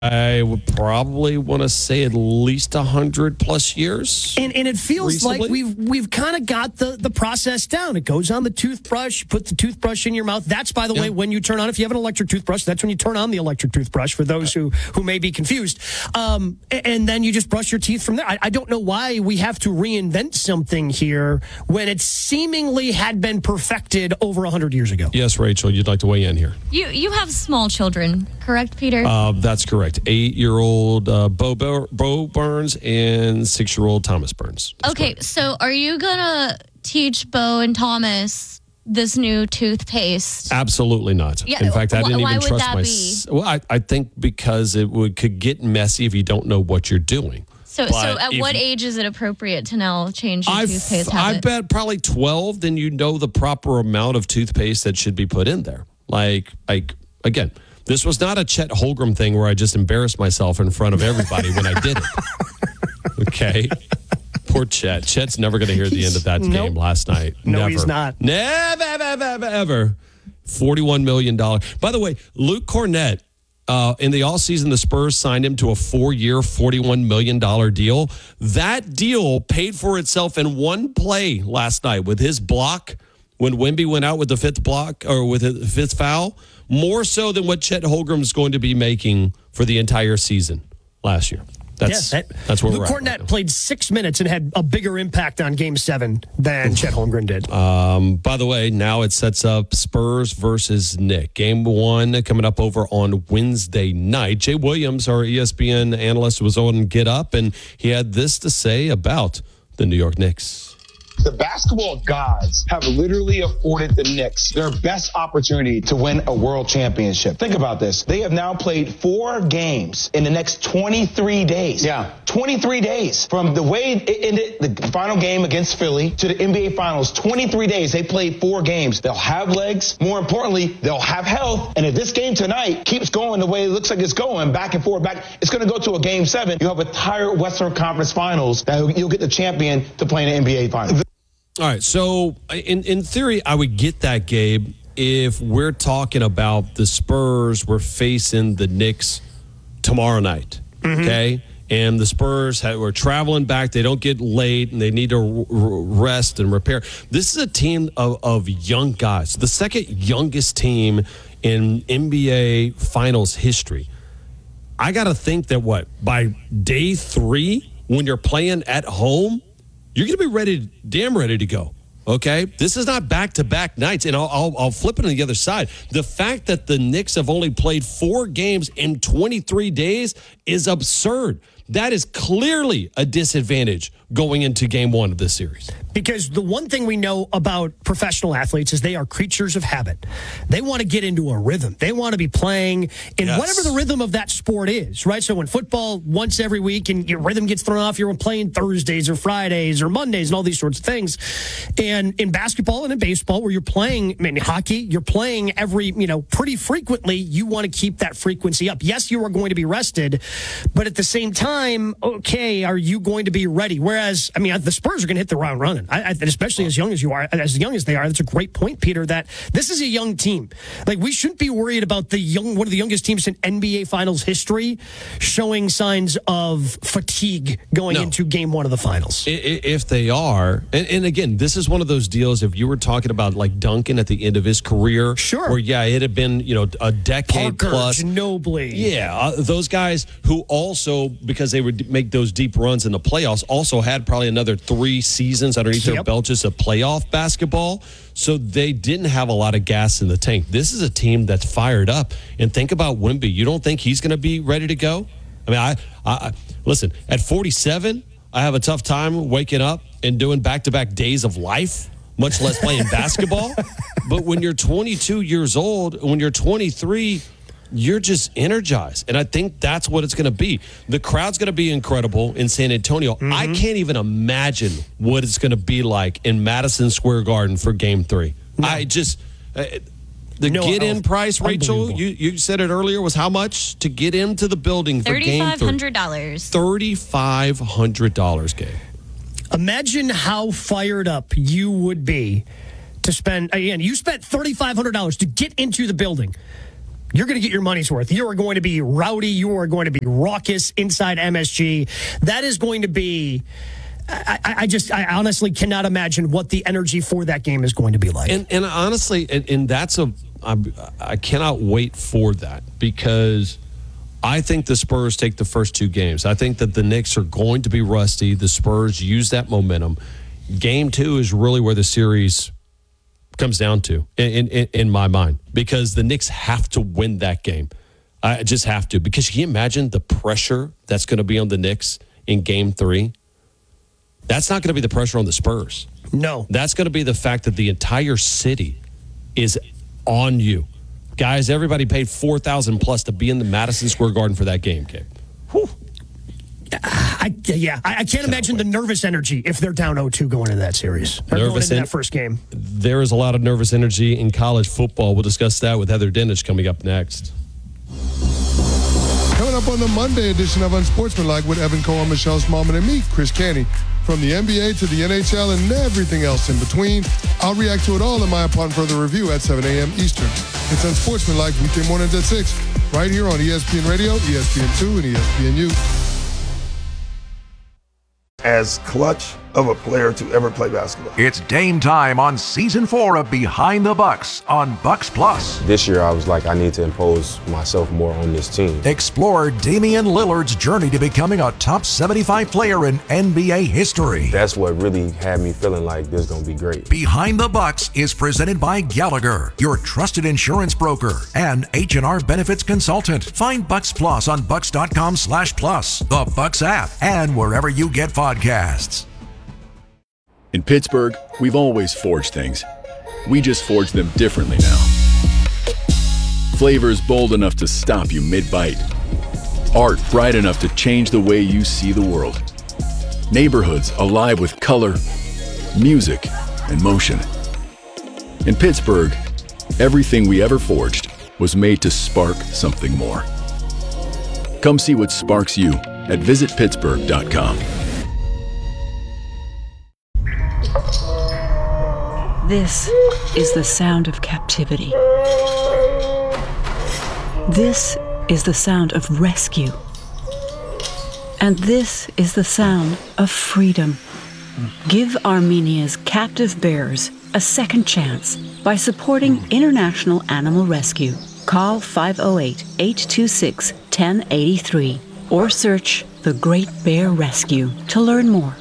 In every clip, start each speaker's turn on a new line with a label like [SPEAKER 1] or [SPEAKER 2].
[SPEAKER 1] I would probably want to say at least 100 plus years.
[SPEAKER 2] And it feels
[SPEAKER 1] recently.
[SPEAKER 2] like we've kind of got the process down. It goes on the toothbrush, you put the toothbrush in your mouth. That's, by the way, when you turn on, if you have an electric toothbrush, that's when you turn on the electric toothbrush, for those who may be confused. And then you just brush your teeth from there. I don't know why we have to reinvent something here when it seemingly had been perfected over 100 years ago.
[SPEAKER 1] Yes, Rachel, you'd like to weigh in here.
[SPEAKER 3] You have small children, correct, Peter?
[SPEAKER 1] That's correct. 8-year-old Bo Burns and 6-year-old Thomas Burns. That's
[SPEAKER 3] okay,
[SPEAKER 1] correct.
[SPEAKER 3] so are you going to teach Bo and Thomas this new toothpaste?
[SPEAKER 1] Absolutely not.
[SPEAKER 3] Yeah,
[SPEAKER 1] In fact, I didn't
[SPEAKER 3] why
[SPEAKER 1] even
[SPEAKER 3] would
[SPEAKER 1] trust
[SPEAKER 3] that
[SPEAKER 1] my...
[SPEAKER 3] be?
[SPEAKER 1] Well, I think because it could get messy if you don't know what you're doing.
[SPEAKER 3] So at what age is it appropriate to now change your toothpaste habit?
[SPEAKER 1] I bet probably 12, then you know the proper amount of toothpaste that should be put in there. Like again... This was not a Chet Holmgren thing where I just embarrassed myself in front of everybody when I did it. Okay? Poor Chet. Chet's never going to hear the end of that game last night.
[SPEAKER 2] No,
[SPEAKER 1] never.
[SPEAKER 2] he's not.
[SPEAKER 1] Never, ever. $41 million. By the way, Luke Cornett, in the offseason, the Spurs signed him to a 4-year, $41 million deal. That deal paid for itself in one play last night with his block when Wemby went out with the fifth block or with the fifth foul. More so than what Chet Holmgren is going to be making for the entire season last year. That's where
[SPEAKER 2] Luke
[SPEAKER 1] we're at.
[SPEAKER 2] Cornett
[SPEAKER 1] Right
[SPEAKER 2] played 6 minutes and had a bigger impact on Game 7 than Chet Holmgren did.
[SPEAKER 1] By the way, now it sets up Spurs versus Knicks. Game 1 coming up over on Wednesday night. Jay Williams, our ESPN analyst, was on Get Up, and he had this to say about the New York Knicks.
[SPEAKER 4] The basketball gods have literally afforded the Knicks their best opportunity to win a world championship. Think about this. They have now played 4 games in the next 23 days. Yeah. 23 days. From the way it ended, the final game against Philly, to the NBA Finals, 23 days. They played 4 games. They'll have legs. More importantly, they'll have health. And if this game tonight keeps going the way it looks like it's going, back and forth, it's going to go to a Game 7. You'll have a entire Western Conference Finals that you'll get the champion to play in the NBA Finals.
[SPEAKER 1] All right, so in theory, I would get that, Gabe, if we're talking about the Spurs were facing the Knicks tomorrow night, okay? And the Spurs were traveling back. They don't get late, and they need to rest and repair. This is a team of young guys, the second youngest team in NBA Finals history. I got to think that, by day 3, when you're playing at home, you're going to be damn ready to go, okay? This is not back-to-back nights, and I'll flip it on the other side. The fact that the Knicks have only played 4 games in 23 days is absurd. That is clearly a disadvantage going into Game 1 of this series.
[SPEAKER 2] Because the one thing we know about professional athletes is they are creatures of habit. They want to get into a rhythm. They want to be playing in whatever the rhythm of that sport is, right? So when football once every week and your rhythm gets thrown off, you're playing Thursdays or Fridays or Mondays and all these sorts of things. And in basketball and in baseball, where you're playing, hockey, you're playing pretty frequently, you want to keep that frequency up. Yes, you are going to be rested, but at the same time, okay, are you going to be ready? Whereas, the Spurs are going to hit the ground running. Especially as young as you are, as young as they are. That's a great point, Peter, that this is a young team. Like, we shouldn't be worried about one of the youngest teams in NBA Finals history showing signs of fatigue going into Game 1 of the Finals.
[SPEAKER 1] If they are, and again, this is one of those deals, if you were talking about like Duncan at the end of his career, where it had been, a decade
[SPEAKER 2] Parker,
[SPEAKER 1] plus.
[SPEAKER 2] Ginobili.
[SPEAKER 1] Yeah, those guys who also, because they would make those deep runs in the playoffs, also had probably another 3 seasons underneath their belt just of playoff basketball. So they didn't have a lot of gas in the tank. This is a team that's fired up. And think about Wemby. You don't think he's going to be ready to go? I listen, at 47, I have a tough time waking up and doing back-to-back days of life, much less playing basketball. But when you're 22 years old, when you're 23, you're just energized. And I think that's what it's going to be. The crowd's going to be incredible in San Antonio. I can't even imagine what it's going to be like in Madison Square Garden for Game 3. I just... The get-in price, Rachel, you said it earlier, was how much to get into the building for Game 3?
[SPEAKER 3] $3,500.
[SPEAKER 1] $3,500, Gabe.
[SPEAKER 2] Imagine how fired up you would be to spend... Again, you spent $3,500 to get into the building. You're going to get your money's worth. You are going to be rowdy. You are going to be raucous inside MSG. That is going to be... I honestly cannot imagine what the energy for that game is going to be like.
[SPEAKER 1] And honestly, I cannot wait for that, because I think the Spurs take the first 2 games. I think that the Knicks are going to be rusty. The Spurs use that momentum. Game 2 is really where the series comes down to, in my mind, because the Knicks have to win that game. I just have to, because can you imagine the pressure that's going to be on the Knicks in Game 3? That's not going to be the pressure on the Spurs.
[SPEAKER 2] No.
[SPEAKER 1] That's going to be the fact that the entire city is on you. Guys, everybody paid $4,000 plus to be in the Madison Square Garden for that game, Gabe.
[SPEAKER 2] I can't imagine the nervous energy if they're down 0-2 going into that series. Or going into that first game.
[SPEAKER 1] There is a lot of nervous energy in college football. We'll discuss that with Heather Dinich coming up next.
[SPEAKER 5] Coming up on the Monday edition of Unsportsmanlike with Evan Cohen, Michelle Smallman, and me, Chris Canty. From the NBA to the NHL and everything else in between, I'll react to it all in my Upon Further Review at 7 a.m. Eastern. It's Unsportsmanlike weekday mornings at 6, right here on ESPN Radio, ESPN2, and ESPNU.
[SPEAKER 6] As clutch of a player to ever play basketball.
[SPEAKER 7] It's Dame time on Season 4 of Behind the Bucks on Bucks Plus.
[SPEAKER 8] This year, I was like, I need to impose myself more on this team.
[SPEAKER 7] Explore Damian Lillard's journey to becoming a top 75 player in NBA history.
[SPEAKER 8] That's what really had me feeling like this is going to be great.
[SPEAKER 7] Behind the Bucks is presented by Gallagher, your trusted insurance broker, and H&R Benefits Consultant. Find Bucks Plus on bucks.com/plus, the Bucks app, and wherever you get podcasts.
[SPEAKER 9] In Pittsburgh, we've always forged things. We just forge them differently now. Flavors bold enough to stop you mid-bite. Art bright enough to change the way you see the world. Neighborhoods alive with color, music, and motion. In Pittsburgh, everything we ever forged was made to spark something more. Come see what sparks you at visitpittsburgh.com.
[SPEAKER 10] This is the sound of captivity. This is the sound of rescue. And this is the sound of freedom. Give Armenia's captive bears a second chance by supporting International Animal Rescue. Call 508-826-1083 or search The Great Bear Rescue to learn more.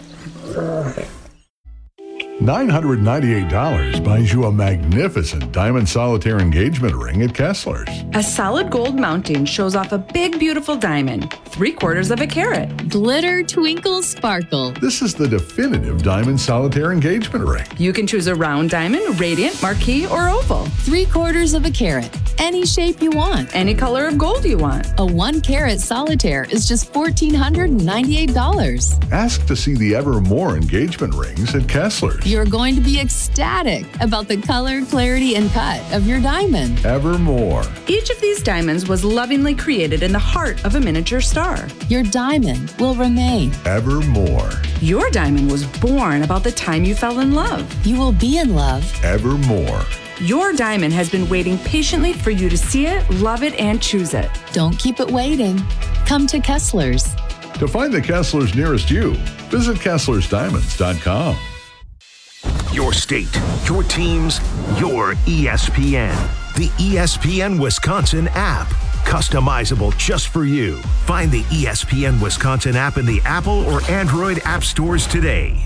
[SPEAKER 11] $998 buys you a magnificent diamond solitaire engagement ring at Kessler's.
[SPEAKER 12] A solid gold mounting shows off a big, beautiful diamond, 3/4 of a carat.
[SPEAKER 13] Glitter, twinkle, sparkle.
[SPEAKER 11] This is the definitive diamond solitaire engagement ring.
[SPEAKER 12] You can choose a round diamond, radiant, marquise, or oval.
[SPEAKER 13] 3/4 of a carat. Any shape you want.
[SPEAKER 12] Any color of gold you want.
[SPEAKER 13] A 1-carat solitaire is just $1,498.
[SPEAKER 11] Ask to see the Evermore engagement rings at Kessler's.
[SPEAKER 13] You're going to be ecstatic about the color, clarity, and cut of your diamond.
[SPEAKER 11] Evermore.
[SPEAKER 12] Each of these diamonds was lovingly created in the heart of a miniature star.
[SPEAKER 13] Your diamond will remain.
[SPEAKER 11] Evermore.
[SPEAKER 12] Your diamond was born about the time you fell in love.
[SPEAKER 13] You will be in love.
[SPEAKER 11] Evermore.
[SPEAKER 12] Your diamond has been waiting patiently for you to see it, love it, and choose it.
[SPEAKER 13] Don't keep it waiting. Come to Kessler's.
[SPEAKER 11] To find the Kessler's nearest you, visit KesslersDiamonds.com.
[SPEAKER 7] Your state, your teams, your ESPN. The ESPN Wisconsin app. Customizable just for you. Find the ESPN Wisconsin app in the Apple or Android app stores today.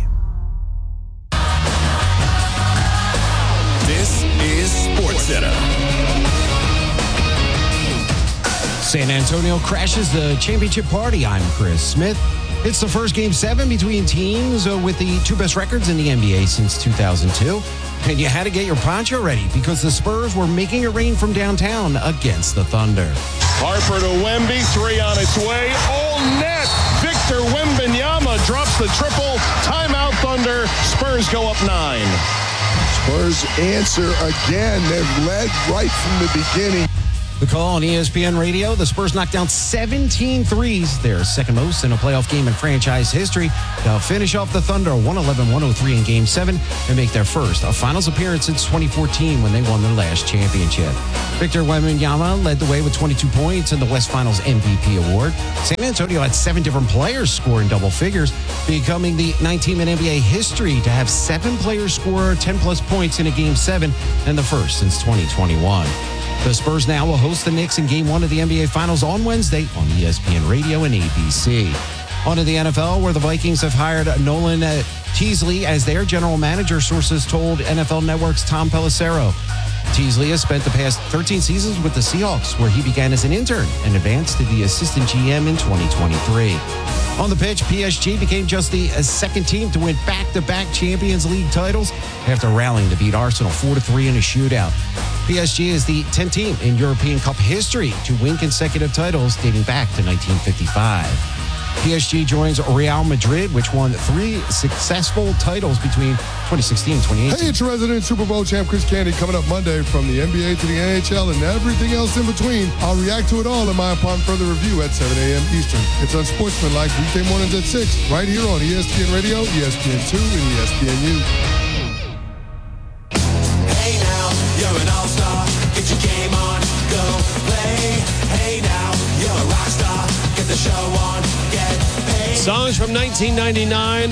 [SPEAKER 14] This is SportsCenter.
[SPEAKER 15] San Antonio crashes the championship party. I'm Chris Smith. It's the first Game 7 between teams with the 2 best records in the NBA since 2002. And you had to get your poncho ready because the Spurs were making it rain from downtown against the Thunder.
[SPEAKER 16] Harper to Wemby, 3 on its way. All net. Victor Wembanyama drops the triple. Timeout Thunder. Spurs go up 9.
[SPEAKER 6] Spurs answer again. They've led right from the beginning.
[SPEAKER 15] The call on ESPN Radio, the Spurs knocked down 17 threes, their second most in a playoff game in franchise history. They'll finish off the Thunder 111-103 in Game 7 and make their first finals appearance since 2014 when they won their last championship. Victor Wembanyama led the way with 22 points in the West Finals MVP award. San Antonio had 7 different players score in double figures, becoming the 9th team in NBA history to have 7 players score 10-plus points in a Game 7 and the first since 2021. The Spurs now will host the Knicks in Game 1 of the NBA Finals on Wednesday on ESPN Radio and ABC. On to the NFL, where the Vikings have hired Nolan Teasley as their general manager, sources told NFL Network's Tom Pelissero. Teasley has spent the past 13 seasons with the Seahawks, where he began as an intern and advanced to the assistant GM in 2023. On the pitch, PSG became just the second team to win back-to-back Champions League titles after rallying to beat Arsenal 4-3 in a shootout. PSG is the 10th team in European Cup history to win consecutive titles dating back to 1955. PSG joins Real Madrid, which won 3 successful titles between 2016 and 2018.
[SPEAKER 5] Hey, it's your resident Super Bowl champ, Chris Candy, coming up Monday from the NBA to the NHL and everything else in between. I'll react to it all in my Upon Further review at 7 a.m. Eastern. It's Unsportsmanlike weekday mornings at 6, right here on ESPN Radio, ESPN2, and ESPNU.
[SPEAKER 14] Hey now, you're an all-star. Get your game on, go play. Hey now, you're a rock star. Get the show on, get paid.
[SPEAKER 1] Songs from 1999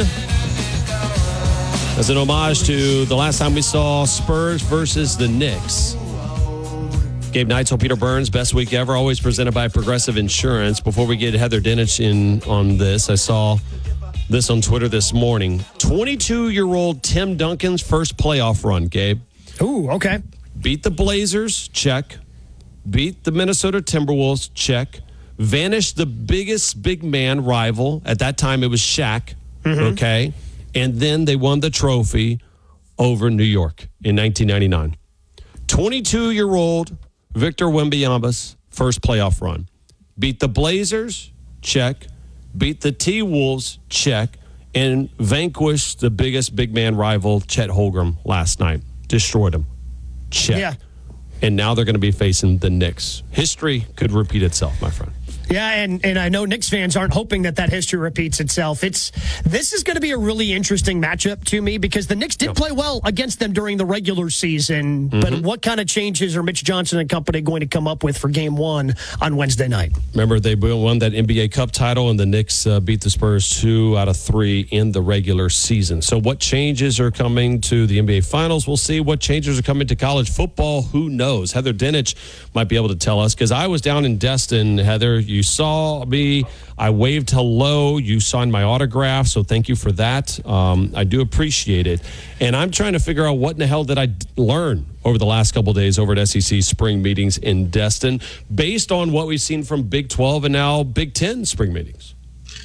[SPEAKER 1] as an homage to the last time we saw Spurs versus the Knicks. Gabe Neitzel, Peter Burns, best week ever, always presented by Progressive Insurance. Before we get Heather Dinich in on this, I saw this on Twitter this morning. 22-year-old Tim Duncan's first playoff run, Gabe.
[SPEAKER 2] Ooh, okay.
[SPEAKER 1] Beat the Blazers, check. Beat the Minnesota Timberwolves, check. Vanished the biggest big man rival. At that time, it was Shaq, okay? And then they won the trophy over New York in 1999. 22-year-old Victor Wembanyama's first playoff run. Beat the Blazers, check. Beat the T-Wolves, check. And vanquished the biggest big man rival, Chet Holmgren, last night. Destroyed him, check. Yeah. And now they're going to be facing the Knicks. History could repeat itself, my friend.
[SPEAKER 2] Yeah, and I know Knicks fans aren't hoping that history repeats itself. This is going to be a really interesting matchup to me because the Knicks did play well against them during the regular season. But what kind of changes are Mitch Johnson and company going to come up with for Game 1 on Wednesday night?
[SPEAKER 1] Remember, they won that NBA Cup title, and the Knicks beat the Spurs 2 out of 3 in the regular season. So what changes are coming to the NBA Finals? We'll see. What changes are coming to college football? Who knows? Heather Dinich might be able to tell us because I was down in Destin, Heather. You saw me. I waved hello. You signed my autograph, so thank you for that. I do appreciate it. And I'm trying to figure out what in the hell did I learn over the last couple of days over at SEC spring meetings in Destin based on what we've seen from Big 12 and now Big 10 spring meetings.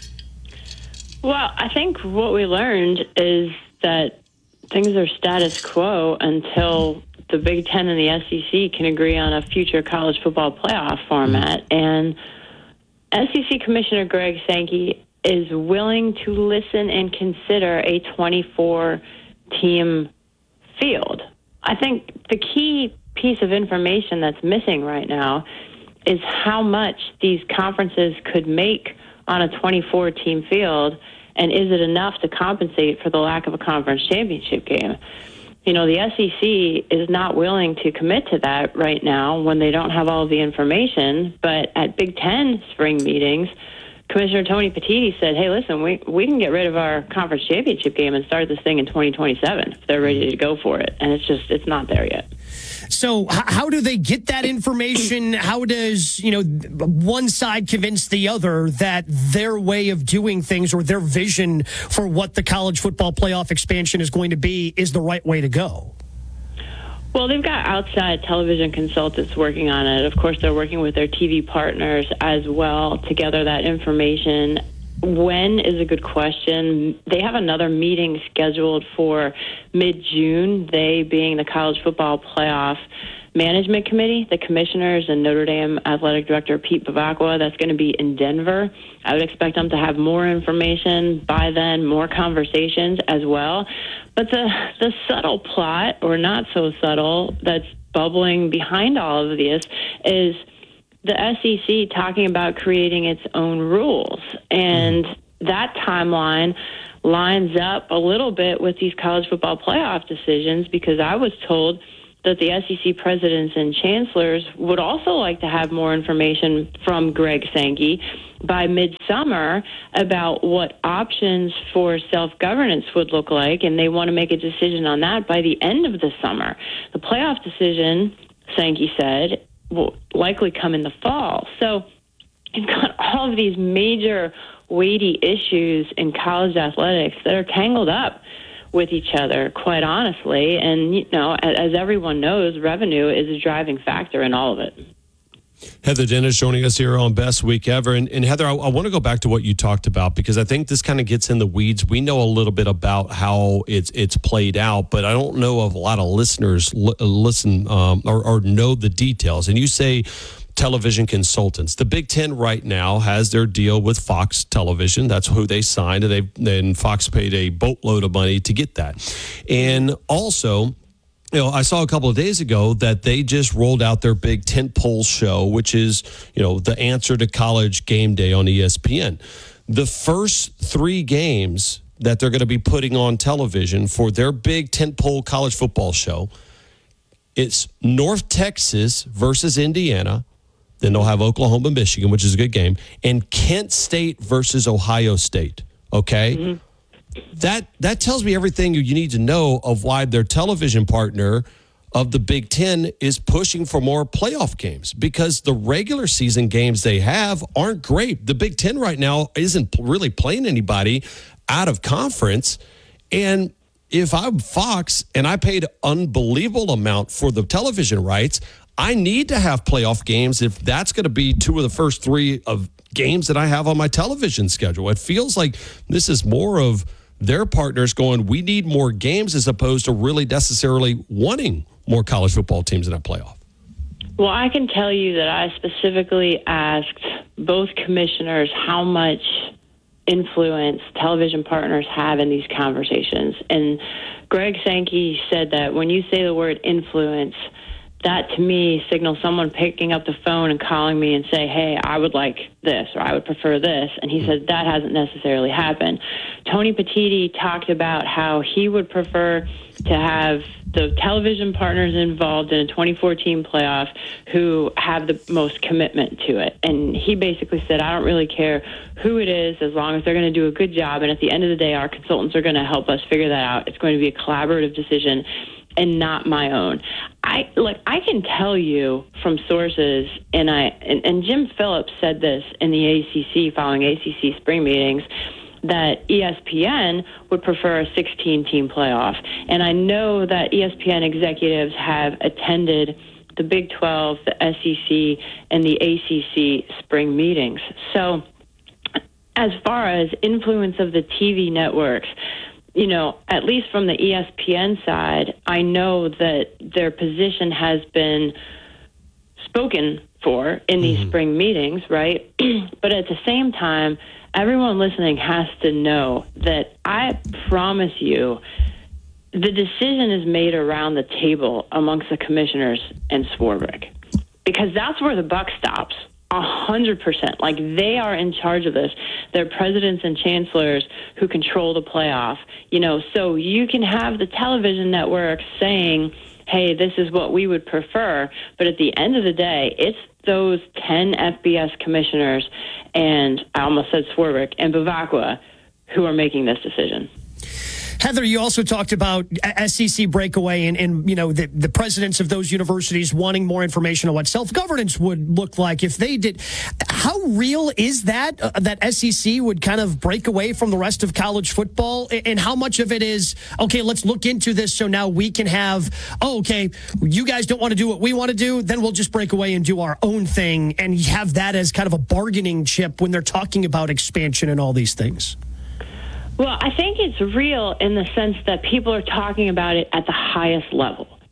[SPEAKER 17] Well, I think what we learned is that things are status quo until the Big 10 and the SEC can agree on a future college football playoff format. And SEC Commissioner Greg Sankey is willing to listen and consider a 24-team field. I think the key piece of information that's missing right now is how much these conferences could make on a 24-team field, and is it enough to compensate for the lack of a conference championship game? You know, the SEC is not willing to commit to that right now when they don't have all of the information. But at Big Ten spring meetings, Commissioner Tony Petitti said, hey, listen, we can get rid of our conference championship game and start this thing in 2027 if they're ready to go for it. And it's not there yet.
[SPEAKER 2] So how do they get that information? How does, one side convince the other that their way of doing things or their vision for what the college football playoff expansion is going to be is the right way to go?
[SPEAKER 17] Well, they've got outside television consultants working on it. Of course, they're working with their TV partners as well to gather that information. When is a good question. They have another meeting scheduled for mid-June, they being the college football playoff management committee, the commissioners and Notre Dame athletic director Pete Bavacqua, that's going to be in Denver. I would expect them to have more information by then, more conversations as well. But the subtle plot, or not so subtle, that's bubbling behind all of this is the SEC talking about creating its own rules. And that timeline lines up a little bit with these college football playoff decisions, because I was told that the SEC presidents and chancellors would also like to have more information from Greg Sankey by midsummer about what options for self-governance would look like, and they want to make a decision on that by the end of the summer. The playoff decision, Sankey said, will likely come in the fall. So you've got all of these major weighty issues in college athletics that are tangled up with each other, quite honestly. And, you know, as everyone knows, revenue is a driving factor in all of it.
[SPEAKER 1] Heather Dennis joining us here on Best Week Ever. And Heather, I want to go back to what you talked about, because I think this kind of gets in the weeds. We know a little bit about how it's played out, but I don't know if a lot of listeners listen or know the details. And you say television consultants. The Big Ten right now has their deal with Fox Television. That's who they signed, and then Fox paid a boatload of money to get that. And also, you know, I saw a couple of days ago that they just rolled out their big tentpole show, which is, you know, the answer to College Game Day on ESPN. The first 3 games that they're going to be putting on television for their big tentpole college football show, it's North Texas versus Indiana. Then they'll have Oklahoma, Michigan, which is a good game, and Kent State versus Ohio State. Okay? Mm-hmm. That tells me everything you need to know of why their television partner of the Big Ten is pushing for more playoff games, because the regular season games they have aren't great. The Big Ten right now isn't really playing anybody out of conference. And if I'm Fox and I paid an unbelievable amount for the television rights, I need to have playoff games if that's going to be 2 of the first 3 of games that I have on my television schedule. It feels like this is more of their partners going, we need more games, as opposed to really necessarily wanting more college football teams in that playoff.
[SPEAKER 17] Well, I can tell you that I specifically asked both commissioners how much influence television partners have in these conversations. And Greg Sankey said that when you say the word influence, that to me signals someone picking up the phone and calling me and say, hey, I would like this, or I would prefer this. And he said that hasn't necessarily happened. Tony Petitti talked about how he would prefer to have the television partners involved in a 2014 playoff who have the most commitment to it. And he basically said, I don't really care who it is, as long as they're going to do a good job. And at the end of the day, our consultants are going to help us figure that out. It's going to be a collaborative decision and not my own. I can tell you from sources, and Jim Phillips said this in the ACC following ACC spring meetings, that ESPN would prefer a 16-team playoff. And I know that ESPN executives have attended the Big 12, the SEC, and the ACC spring meetings. So as far as influence of the TV networks, you know, at least from the ESPN side, I know that their position has been spoken for in these spring meetings, right? But at the same time, everyone listening has to know that I promise you the decision is made around the table amongst the commissioners and Swarbrick, because that's where the buck stops. 100%. Like, they are in charge of this. They're presidents and chancellors who control the playoff. You know, so you can have the television networks saying, hey, this is what we would prefer. But at the end of the day, it's those 10 FBS commissioners, and I almost said Swarbrick, and Bavacqua, who are making this decision.
[SPEAKER 2] Heather, you also talked about SEC breakaway and you know, the presidents of those universities wanting more information on what self-governance would look like if they did. How real is that, that SEC would kind of break away from the rest of college football? And how much of it is, okay, let's look into this so now we can have, oh, okay, you guys don't want to do what we want to do, then we'll just break away and do our own thing and have that as kind of a bargaining chip when they're talking about expansion and all these things? Well,
[SPEAKER 17] I think it's real in the sense that people are talking about it at the highest level.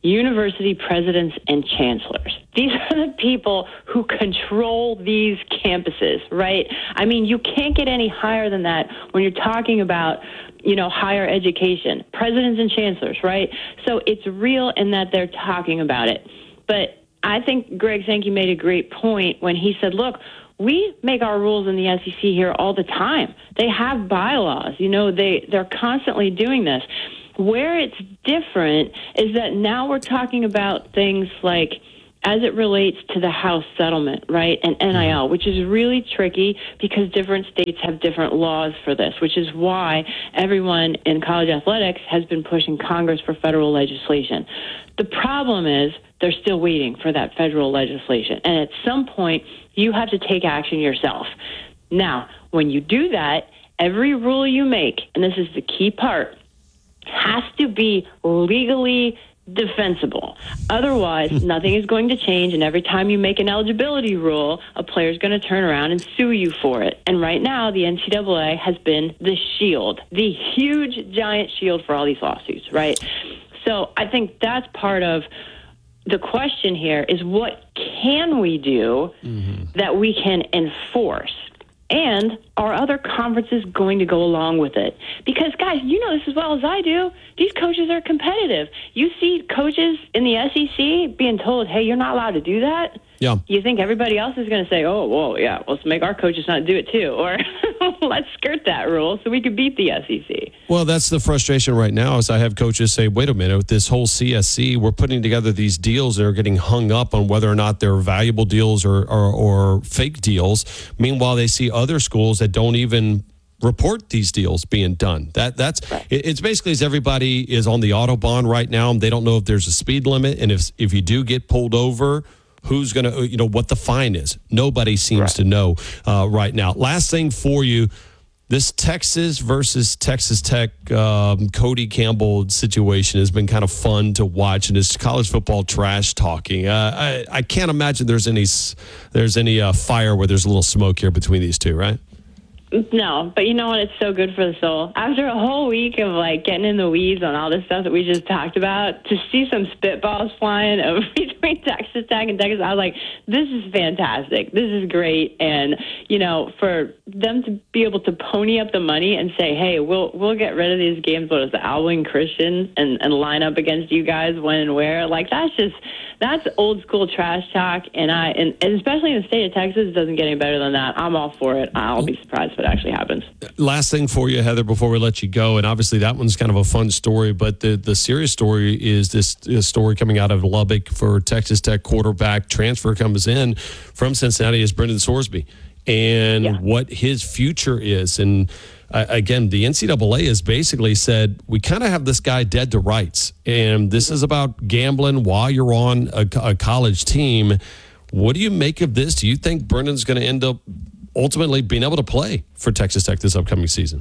[SPEAKER 17] university presidents and chancellors. These are the people who control these campuses, right? I mean, you can't get any higher than that when you're talking about, higher education, presidents and chancellors, right? So it's real in that they're talking about it. But I think Greg Sankey made a great point when he said, look, we make our rules in the SEC here all the time. They have bylaws. They're constantly doing this. Where it's different is that now we're talking about things like as it relates to the House settlement, right, and NIL, which is really tricky because different states have different laws for this, which is why everyone in college athletics has been pushing Congress for federal legislation. The problem is they're still waiting for that federal legislation, and at some point you have to take action yourself. Now, when you do that, every rule you make, and this is the key part, has to be legally defensible. Otherwise, nothing is going to change, and every time you make an eligibility rule, a player is going to turn around and sue you for it. And right now, the NCAA has been the shield, the huge, giant shield for all these lawsuits, right? So I think that's part of the question here is what can we do that we can enforce? And are other conferences going to go along with it? Because, guys, you know this as well as I do. These coaches are competitive. You see coaches in the SEC being told, hey, you're not allowed to do that.
[SPEAKER 1] Yeah.
[SPEAKER 17] You think everybody else is going to say, oh, well, yeah, let's make our coaches not do it too. Or let's skirt that rule so we can beat the SEC.
[SPEAKER 1] Well, that's the frustration right now is I have coaches say, wait a minute, with this whole CSC, we're putting together these deals that are getting hung up on whether or not they're valuable deals or fake deals. Meanwhile, they see other schools that don't even report these deals being done. That's right. It's basically as everybody is on the Autobahn right now. They don't know if there's a speed limit. And if you do get pulled over, who's going to, what the fine is. Nobody seems to know right now. Last thing for you, this Texas versus Texas Tech Cody Campbell situation has been kind of fun to watch, and it's college football trash talking. I can't imagine there's any fire where there's a little smoke here between these two, right?
[SPEAKER 17] No, but you know what? It's so good for the soul. After a whole week of getting in the weeds on all this stuff that we just talked about, to see some spitballs flying over between Texas Tech and Texas, I was like, this is fantastic. This is great. And, for them to be able to pony up the money and say, hey, we'll get rid of these games, what is the Abilene Christian, and line up against you guys when and where, that's old school trash talk. And especially in the state of Texas, it doesn't get any better than that. I'm all for it. I'll be surprised if it actually happens.
[SPEAKER 1] Last thing for you, Heather, before we let you go, and obviously that one's kind of a fun story, but the serious story is this story coming out of Lubbock for Texas Tech quarterback transfer comes in from Cincinnati is Brendan Sorsby and what his future is. And again, the NCAA has basically said, we kind of have this guy dead to rights. And this is about gambling while you're on a college team. What do you make of this? Do you think Brendan's going to end up ultimately being able to play for Texas Tech this upcoming season?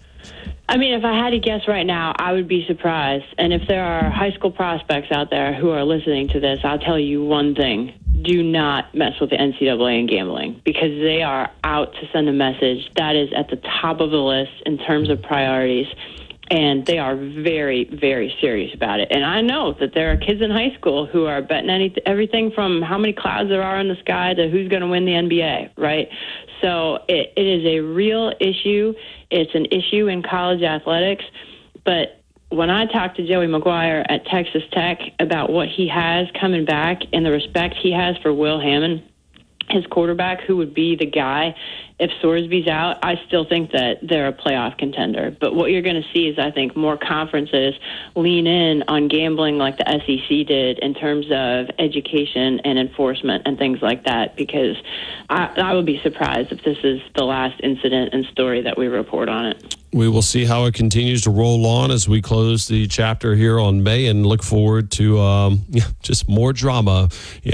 [SPEAKER 17] I mean, if I had to guess right now, I would be surprised. And if there are high school prospects out there who are listening to this, I'll tell you one thing. Do not mess with the NCAA and gambling, because they are out to send a message that is at the top of the list in terms of priorities. And they are very, very serious about it. And I know that there are kids in high school who are betting everything from how many clouds there are in the sky to who's going to win the NBA, right? So it is a real issue. It's an issue in college athletics. But when I talked to Joey McGuire at Texas Tech about what he has coming back and the respect he has for Will Hammond, his quarterback, who would be the guy if Sorsby's out, I still think that they're a playoff contender. But what you're going to see is, I think, more conferences lean in on gambling like the SEC did in terms of education and enforcement and things like that, because I would be surprised if this is the last incident and story that we report on it.
[SPEAKER 1] We will see how it continues to roll on as we close the chapter here on May, and look forward to just more drama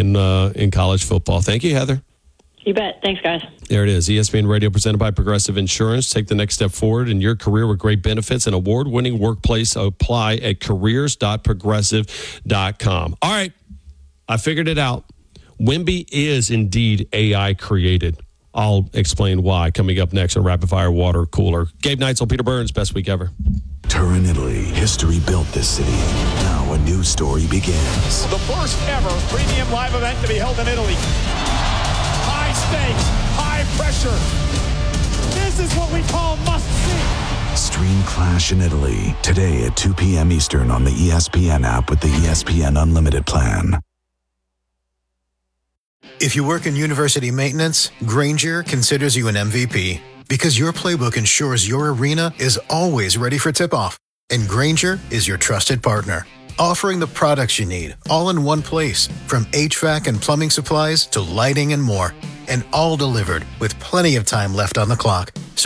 [SPEAKER 1] in college football. Thank you, Heather.
[SPEAKER 17] You bet. Thanks, guys.
[SPEAKER 1] There it is. ESPN Radio presented by Progressive Insurance. Take the next step forward in your career with great benefits and award-winning workplace. Apply at careers.progressive.com. All right. I figured it out. Wemby is indeed AI created. I'll explain why coming up next on Rapid Fire Water Cooler. Gabe Neitzel, Peter Burns, best week ever.
[SPEAKER 18] Turin, Italy. History built this city. Now Now a new story begins.
[SPEAKER 19] The first ever premium live event to be held in Italy. High stakes, high pressure. This is what we call must-see.
[SPEAKER 18] Stream Clash in Italy today at 2 p.m. Eastern on the ESPN app with the ESPN Unlimited plan.
[SPEAKER 20] If you work in university maintenance, Grainger considers you an MVP because your playbook ensures your arena is always ready for tip-off. And Grainger is your trusted partner, offering the products you need all in one place, from HVAC and plumbing supplies to lighting and more, and all delivered with plenty of time left on the clock. So